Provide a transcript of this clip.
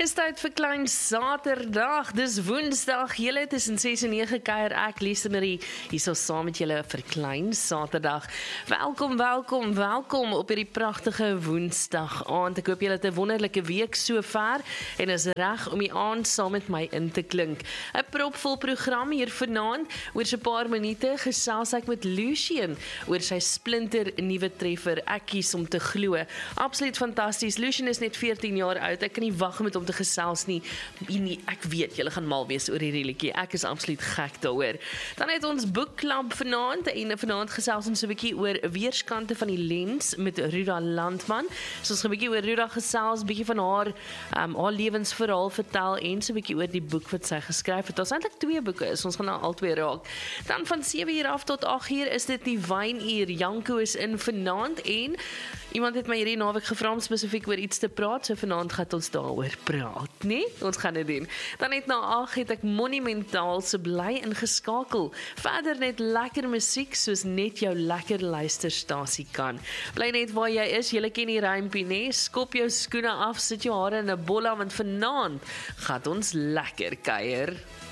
Is tyd vir klein Saterdag. Dis Woensdag. Julle tussen 6 en 9 kuier ek, Lise Marie, hierso saam met julle vir klein Saterdag. Welkom op hierdie pragtige Woensdag aand. Ek hoop julle het 'n wonderlike week sover en is reg om die aand saam met my in te klink. 'n propvol program hier vanaand. Oor so 'n paar minute gesels ek met Lucien oor sy splinter nuwe treffer Ek kies om te glo. Absoluut fantasties. Lucien is net 14 jaar oud. Ek kan nie wag om met hom te gesels nie. Ek weet julle gaan mal wees oor hierdie liedjie. Ek is absoluut gek daaroor. Dan het ons boekklub vanaand en vanaand gesels ons so 'n bietjie oor weerskante van die lens met Ruda Landman. So ons gaan 'n bietjie oor Ruda gesels, bietjie van haar lewensverhaal vertel en so 'n bietjie oor die boek wat sy geskryf het. Daar's eintlik 2 boeke, so ons gaan nou albei raak. Dan van 7 uur af tot 8 uur is dit die wynuur. Janko is in vanaand en iemand het my hierdie naweek gevra om spesifiek oor iets te praat, so vanaand gaan ons daaroor praat, nee? Ons gaan dit doen. Dan net na 8 het ek monumentaal so bly ingeskakel. Verder net lekker musiek, soos net jou lekker luisterstasie kan. Bly net waar jy is, jy ken die rympie, nee? Skop jou skoene af, sit jou hare in 'n bolla, want vanaand gaan ons lekker kuier.